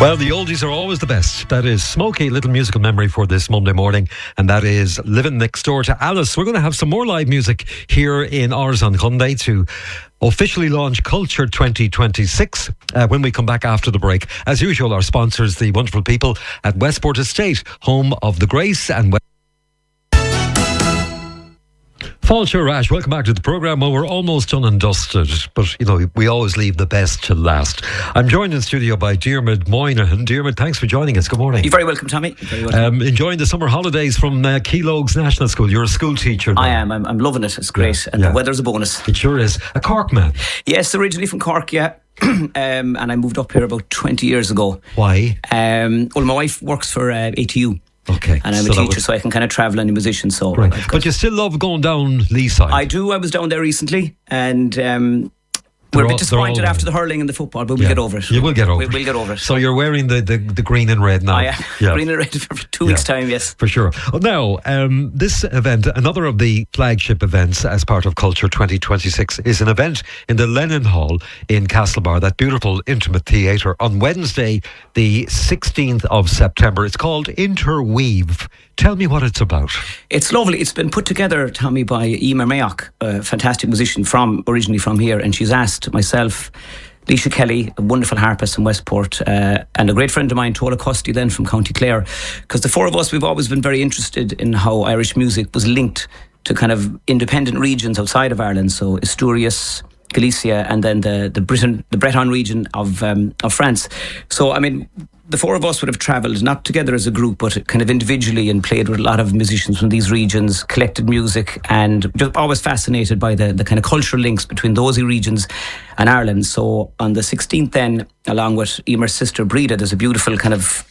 Well, the oldies are always the best. That is Smokey, little musical memory for this Monday morning, and that is Living Next Door to Alice. We're going to have some more live music here in Ars on Hyundai to officially launch Culture 2026 when we come back after the break. As usual, our sponsors, the wonderful people at Westport Estate, home of the Grace and Fáilte Rash, welcome back to the programme. Well, we're almost done and dusted, but you know, we always leave the best to last. I'm joined in studio by Diarmuid Moynihan. Diarmuid, thanks for joining us. Good morning. You're very welcome, Tommy. Very welcome. Enjoying the summer holidays from Keelogues National School. You're a school teacher there. I am. I'm loving it. It's great. And the weather's a bonus. It sure is. A Cork man? Yes, originally from Cork, yeah. And I moved up here about 20 years ago. Why? Well, my wife works for ATU. Okay. And I'm a teacher, so I can kind of travel and a musician. So, right. But you still love going down Leeside? I do. I was down there recently, and we're a bit disappointed after the hurling and the football, but we'll get over it. You will get over it. We'll get over it. So you're wearing the green and red now? I am. Yeah. Green and red for 2 weeks' time, yes. For sure. Now, this event, another of the flagship events as part of Culture 2026, is an event in the Lennon Hall in Castlebar, that beautiful intimate theatre, on Wednesday, the 16th of September. It's called Interweave. Tell me what it's about. It's lovely. It's been put together, Tommy, by Emer Mayock, a fantastic musician originally from here, and she's asked myself, Leisha Kelly, a wonderful harpist from Westport, and a great friend of mine, Tola Custy, then from County Clare, because the four of us, we've always been very interested in how Irish music was linked to kind of independent regions outside of Ireland, so Asturias, Galicia, and then the Breton region of France. So, I mean, the four of us would have travelled, not together as a group, but kind of individually, and played with a lot of musicians from these regions, collected music, and just always fascinated by the kind of cultural links between those regions and Ireland. So on the 16th then, along with Emer's sister Breda, there's a beautiful kind of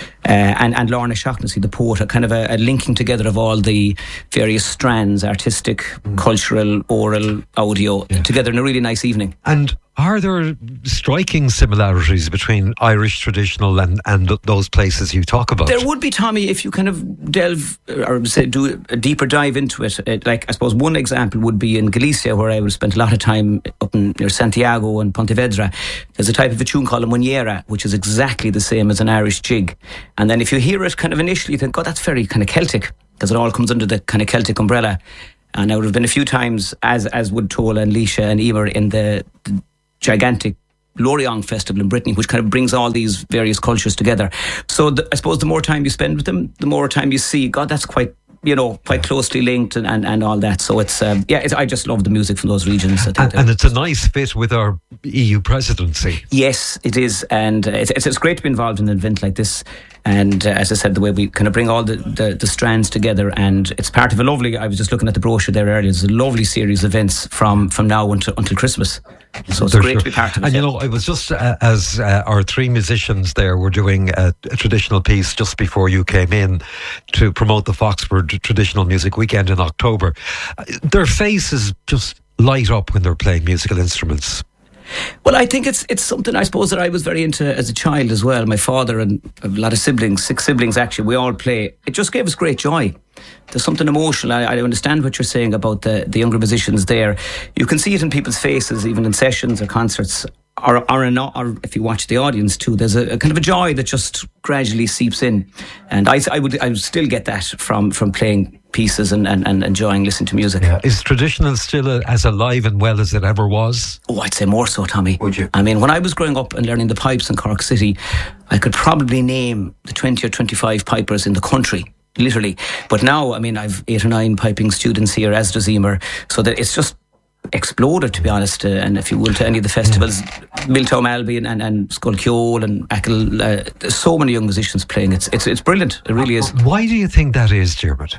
and Lorna Shaughnessy, the poet, a kind of a linking together of all the various strands, artistic, cultural, oral, audio, together in a really nice evening. And are there striking similarities between Irish traditional and those places you talk about? There would be, Tommy, if you kind of delve or say do a deeper dive into it. Like, I suppose one example would be in Galicia, where I would spend a lot of time up near Santiago and Pontevedra. There's a type of a tune called a muñeira, which is exactly the same as an Irish jig. And then if you hear it kind of initially, you think, God, that's very kind of Celtic, because it all comes under the kind of Celtic umbrella. And I would have been a few times, as would Tola and Leisha and Emer, in the gigantic Lorient Festival in Brittany, which kind of brings all these various cultures together. So I suppose the more time you spend with them, the more time you see, God, that's quite closely linked and all that. So it's I just love the music from those regions. And it's a nice fit with our EU presidency. Yes, it is, and it's great to be involved in an event like this. And as I said, the way we kind of bring all the strands together, and it's part of a lovely, I was just looking at the brochure there earlier, there's a lovely series of events from now until Christmas. So it's great to be part of it. And you know, it was just as our three musicians there were doing a traditional piece just before you came in to promote the Foxford Traditional Music Weekend in October. Their faces just light up when they're playing musical instruments. Well, I think it's something, I suppose, that I was very into as a child as well. My father and a lot of siblings, 6 siblings actually, we all play. It just gave us great joy. There's something emotional. I understand what you're saying about the younger musicians there. You can see it in people's faces, even in sessions or concerts, or if you watch the audience too. There's a kind of a joy that just gradually seeps in, and I would still get that from playing pieces and enjoying listening to music. Yeah. Is traditional still as alive and well as it ever was? Oh, I'd say more so, Tommy. Would you? I mean, when I was growing up and learning the pipes in Cork City, I could probably name the 20 or 25 pipers in the country, literally. But now, I mean, I've 8 or 9 piping students here, as does Emer, so that it's just exploded, to be honest. And if you will, to any of the festivals, Milltown Albion and Schullkiol and Achill, there's so many young musicians playing. It's brilliant. It really is. Why do you think that is, Diarmuid?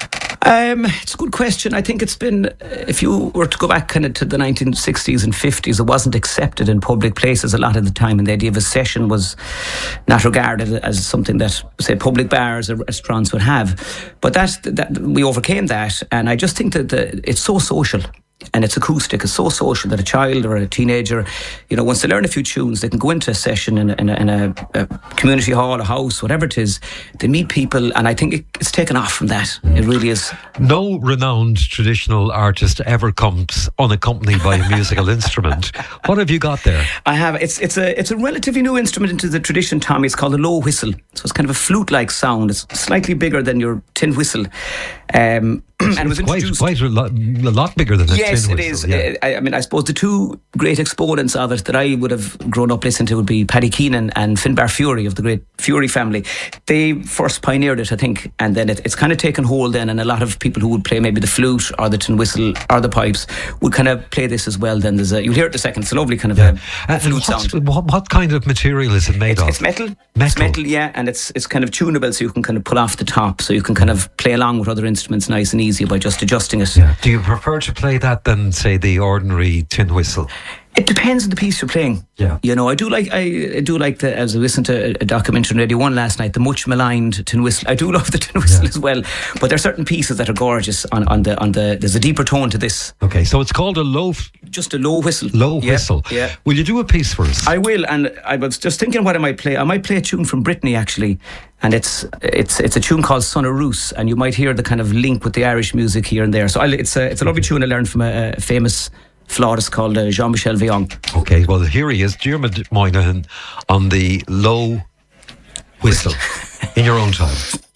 It's a good question. I think it's been, if you were to go back kind of to the 1960s and 50s, it wasn't accepted in public places a lot of the time, and the idea of a session was not regarded as something that, say, public bars or restaurants would have. But that we overcame that, and I just think that it's so social. and it's acoustic. It's so social that a child or a teenager, once they learn a few tunes, they can go into a session in a community hall, a house, whatever it is. They meet people, and I think it's taken off from that. It really is. No renowned traditional artist ever comes unaccompanied by a musical instrument. What have you got there? I have. It's a relatively new instrument into the tradition, Tommy. It's called a low whistle. So it's kind of a flute-like sound. It's slightly bigger than your tin whistle. And it was introduced quite a lot bigger than a tin whistle. Yes, it is. Yeah. I suppose the two great exponents of it that I would have grown up listening to would be Paddy Keenan and Finbar Fury of the great Fury family. They first pioneered it, I think, and then it's kind of taken hold then, and a lot of people who would play maybe the flute or the tin whistle or the pipes would kind of play this as well. Then you'll hear it in a second. It's a lovely kind of a flute sound. What kind of material is it made of? It's metal. It's metal, yeah, and it's kind of tunable, so you can kind of pull off the top, so you can kind of play along with other instruments nice and easy by just adjusting it. Yeah. Do you prefer to play that than, say, the ordinary tin whistle? It depends on the piece you're playing. Yeah. I do like as I listened to a documentary on Radio 1 last night, the much maligned tin whistle. I do love the tin whistle as well, but there are certain pieces that are gorgeous on the there's a deeper tone to this. Okay, so it's called just a low whistle. Low whistle. Yeah. Will you do a piece for us? I will, and I was just thinking what I might play. I might play a tune from Brittany, actually, and it's a tune called Son of Roos, and you might hear the kind of link with the Irish music here and there. So it's a lovely tune I learned from a famous flautist called Jean-Michel Vian. Okay, well, here he is, Diarmuid Moynihan, on the low whistle in your own time.